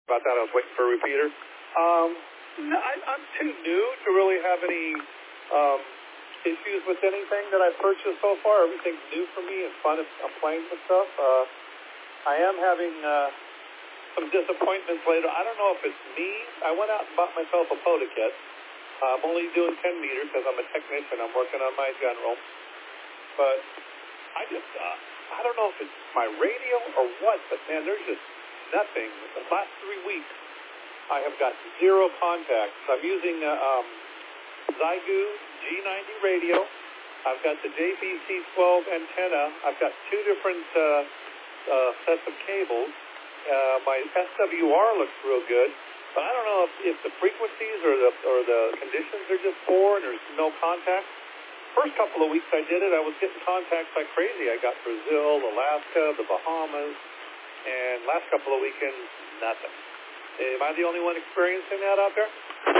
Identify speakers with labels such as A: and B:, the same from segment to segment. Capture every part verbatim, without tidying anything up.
A: About that, I was waiting for a repeater. Um, no, I, I'm too new to really have any um, issues with anything that I've purchased so far. Everything's new for me and fun. I'm playing with stuff. Uh, I am having uh, some disappointments later. I don't know if it's me. I went out and bought myself a POTA kit. Uh, I'm only doing ten meters because I'm a technician. I'm working on my general. But I just, uh, I don't know if it's my radio or what, but man, there's just nothing. The last three weeks, I have got zero contacts. I'm using uh, um, Zygu G ninety radio. I've got the J B C twelve antenna. I've got two different uh, uh, sets of cables. Uh, my S W R looks real good, but I don't know if, if the frequencies or the or the conditions are just poor and there's no contact. First couple of weeks I did it, I was getting contacts like crazy. I got Brazil, Alaska, the Bahamas. And last couple of weekends, nothing. Am I the only one experiencing that out there?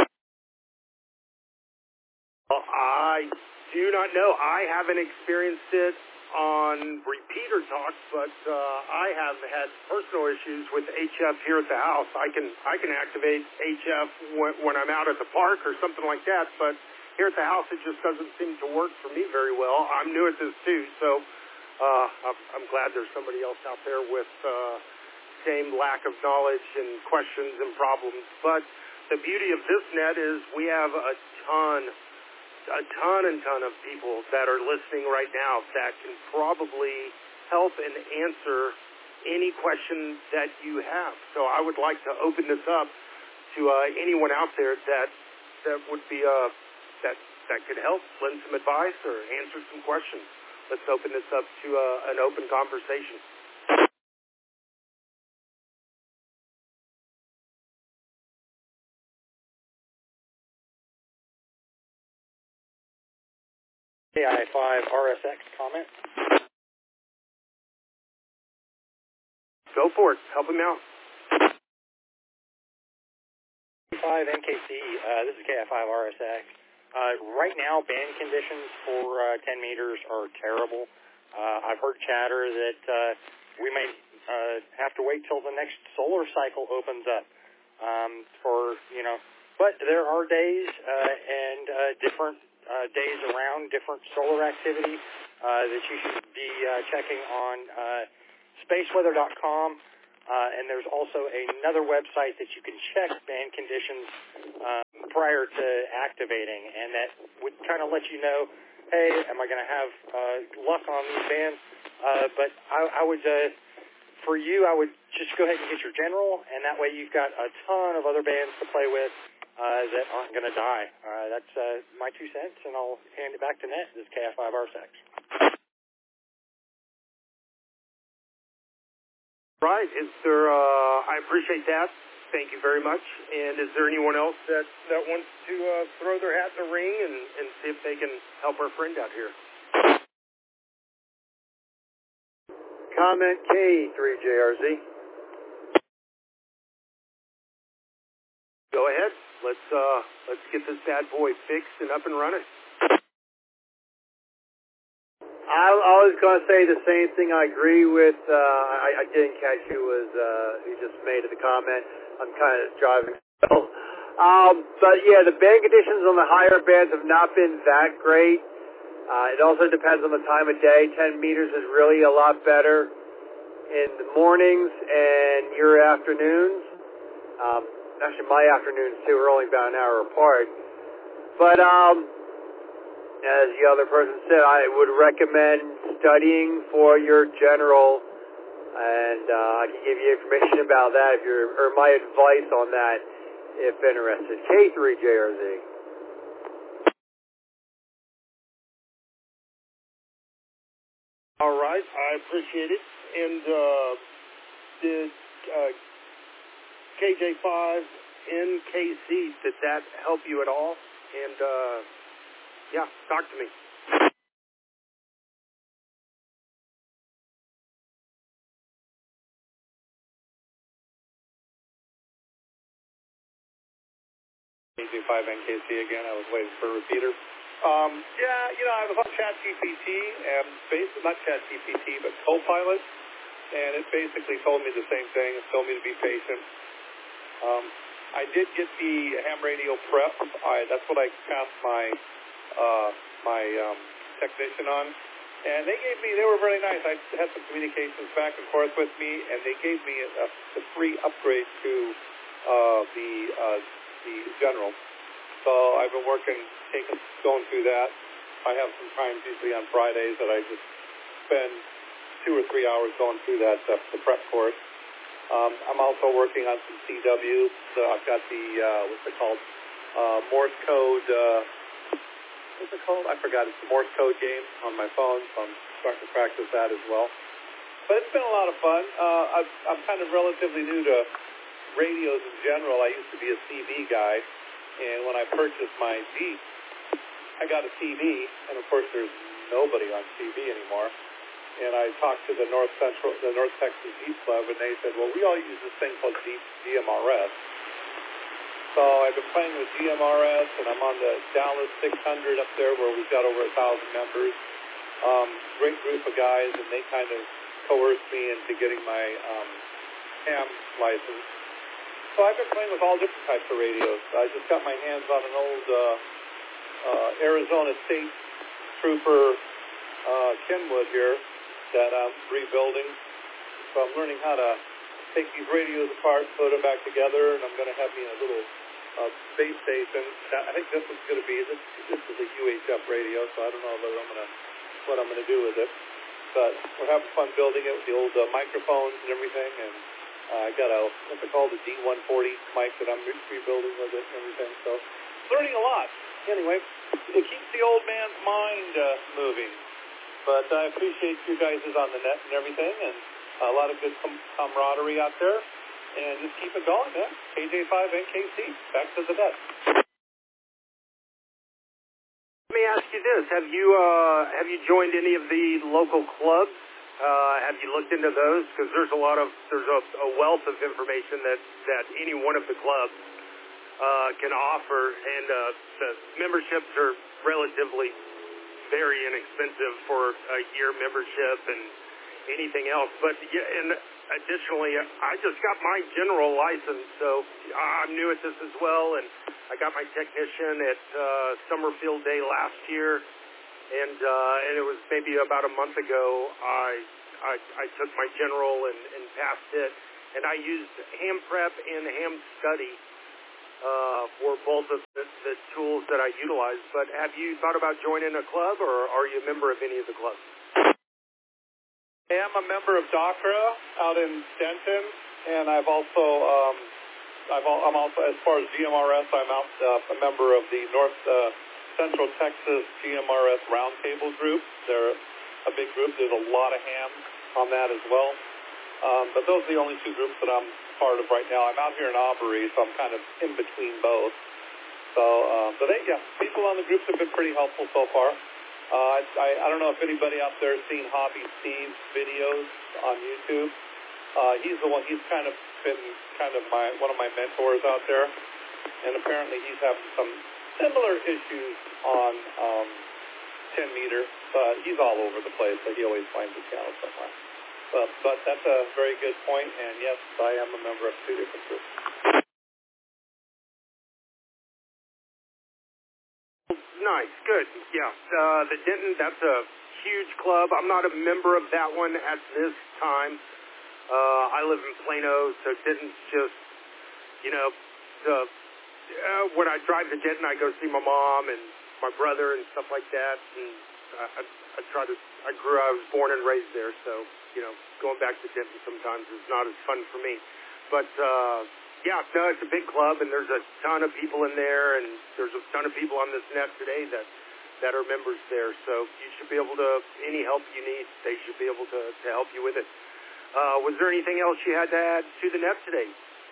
B: Well, I do not know. I haven't experienced it on repeater talk, but uh, I have had personal issues with H F here at the house. I can I can activate H F when, when I'm out at the park or something like that, but here at the house it just doesn't seem to work for me very well. I'm new at this too, so uh, I'm, I'm glad there's somebody else out there with uh, same lack of knowledge and questions and problems. But the beauty of this net is we have a ton, a ton and ton of people that are listening right now that can probably help and answer any question that you have. So I would like to open this up to uh, anyone out there that that would be uh, that that could help, lend some advice, or answer some questions. Let's open this up to uh, an open conversation.
C: K I five R S X comment.
B: Go for it. Help him out.
C: five N K C, uh, this is K I five R S X. Uh, right now, band conditions for uh, ten meters are terrible. Uh, I've heard chatter that uh, we may uh, have to wait till the next solar cycle opens up um, for, you know, but there are days uh, and uh, different uh, days around different solar activity uh, that you should be uh, checking on uh, space weather dot com. Uh, and there's also another website that you can check band conditions uh, prior to activating, and that would kind of let you know, hey, am I going to have uh, luck on these bands? Uh, but I, I would, uh, for you, I would just go ahead and get your general, and that way you've got a ton of other bands to play with uh, that aren't going to die. Uh, that's uh, my two cents, and I'll hand it back to Net. This is K I five R S X.
B: Right. Is there, uh, I appreciate that. Thank you very much. And is there anyone else that, that wants to uh, throw their hat in the ring and, and see if they can help our friend out here? Comment K three J R Z. Go ahead. Let's, uh, let's get this bad boy fixed and up and running.
D: I, I was going to say the same thing. I agree with, uh, I, I didn't catch who was, uh, who just made the comment. I'm kind of driving. um, but yeah, the band conditions on the higher bands have not been that great. Uh, it also depends on the time of day. ten meters is really a lot better in the mornings and your afternoons. Um, actually my afternoons too. We're only about an hour apart. But, um, as the other person said, I would recommend studying for your general, and uh, I can give you information about that if you're, or my advice on that if interested. K three J R Z.
B: All right, I appreciate it. And uh, did uh, K J five N K C, did that help you at all? And uh, yeah, talk to me.
A: K J five N K C again. I was waiting for a repeater. Um, yeah, you know, I was on ChatGPT, and basically, not ChatGPT, but Copilot, and it basically told me the same thing. It told me to be patient. Um, I did get the ham radio prep. I, that's what I passed my uh, my um, technician on, and they gave me. They were very nice. I had some communications back and forth with me, and they gave me a, a free upgrade to uh, the uh, the general. So I've been working, taking, going through that. I have some times usually on Fridays that I just spend two or three hours going through that uh, the prep course. Um, I'm also working on some C W. So I've got the, uh, what's it called, uh, Morse code, uh, what's it called? I forgot. It's the Morse code game on my phone, so I'm starting to practice that as well. But it's been a lot of fun. Uh, I've, I'm kind of relatively new to radios in general. I used to be a C B guy, and when I purchased my Jeep, I got a C B, and of course there's nobody on C B anymore. And I talked to the North Central, the North Texas Jeep Club, and they said, well, we all use this thing called Jeep G M R S. So I've been playing with G M R S, and I'm on the Dallas six hundred up there where we've got over a thousand members. Um, great group of guys, and they kind of coerced me into getting my um, ham license. So I've been playing with all different types of radios. I just got my hands on an old uh, uh, Arizona State Trooper uh, Kenwood here that I'm rebuilding. So I'm learning how to take these radios apart, put them back together, and I'm going to have me a little uh, base station. I think this is going to be, this, this is a U H F radio, so I don't know whether I'm going to, what I'm going to do with it. But we're having fun building it with the old uh, microphones and everything, and uh, I got a, what's it called, a D one forty mic that I'm re- rebuilding with it and everything. So learning a lot. Anyway, it keeps the old man's mind uh, moving. But I appreciate you guys on the net and everything, and a lot of good com- camaraderie out there. And just keep it going, man. K J five N K C, back to the net.
B: Let me ask you this: Have you uh, have you joined any of the local clubs? Uh, have you looked into those? Because there's a lot of there's a, a wealth of information that that any one of the clubs uh, can offer, and uh, the memberships are relatively very inexpensive for a year membership and anything else. But yeah, and additionally, I just got my general license, so I'm new at this as well. And I got my technician at uh, Summerfield Day last year, and uh, and it was maybe about a month ago. I I, I took my general and, and passed it, and I used Ham Prep and Ham Study Uh, for both of the, the tools that I utilize. But have you thought about joining a club, or are you a member of any of the clubs?
A: I am a member of DACRA out in Denton, and I've also, um, I've al- I'm also, as far as G M R S, I'm out, uh, a member of the North uh, Central Texas G M R S Roundtable group. They're a big group. There's a lot of hams on that as well. Um, but those are the only two groups that I'm part of right now. I'm out here in Aubrey, so I'm kind of in between both. So, uh, but they, yeah, people on the groups have been pretty helpful so far. Uh, I, I don't know if anybody out there has seen Hobby Steve's videos on YouTube. Uh, he's the one, he's kind of been kind of my, one of my mentors out there. And apparently he's having some similar issues on um, ten meter, but he's all over the place, so he always finds his channel somewhere. But, but that's a very good point, and yes, I am a member of two different groups.
B: Nice, good, yeah. Uh, the Denton, that's a huge club. I'm not a member of that one at this time. Uh, I live in Plano, so Denton's just, you know, the, uh, when I drive to Denton, I go see my mom and my brother and stuff like that, and I, I, I try to, I grew, I was born and raised there, so, you know, going back to Denton sometimes is not as fun for me. But, uh, yeah, no, it's a big club, and there's a ton of people in there, and there's a ton of people on this net today that, that are members there. So you should be able to, any help you need, they should be able to, to help you with it. Uh, was there anything else you had to add to the net today?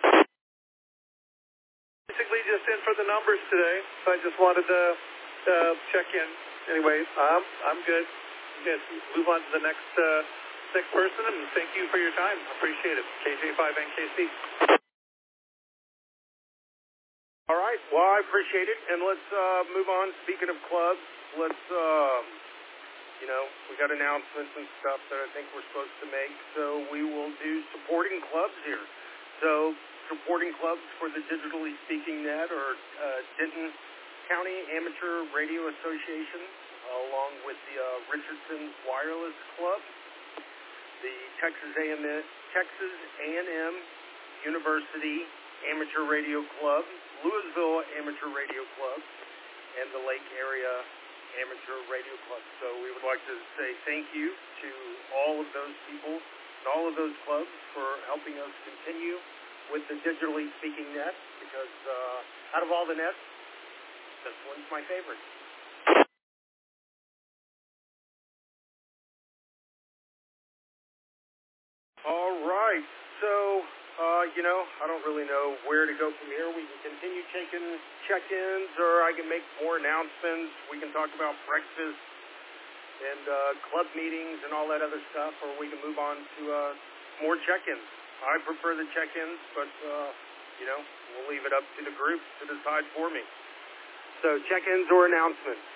A: Basically just in for the numbers today, so I just wanted to uh, check in. Anyway, um, I'm good. Good. Move on to the next uh, next person, and thank you for your time. Appreciate it. K J five N K C.
B: All right. Well, I appreciate it. And let's uh, move on. Speaking of clubs, let's, uh, you know, we got announcements and stuff that I think we're supposed to make. So we will do supporting clubs here. So supporting clubs for the Digitally Speaking Net are uh, Denton County Amateur Radio Association, along with the uh, Richardson Wireless Club, the Texas A and M, Texas A and M University Amateur Radio Club, Louisville Amateur Radio Club, and the Lake Area Amateur Radio Club. So we would like to say thank you to all of those people and all of those clubs for helping us continue with the Digitally Speaking Net, because uh, out of all the nets, this one's my favorite. All right, so, uh, you know, I don't really know where to go from here. We can continue taking check-ins, or I can make more announcements. We can talk about breakfast and uh, club meetings and all that other stuff, or we can move on to uh, more check-ins. I prefer the check-ins, but, uh, you know, we'll leave it up to the group to decide for me. So check-ins or announcements.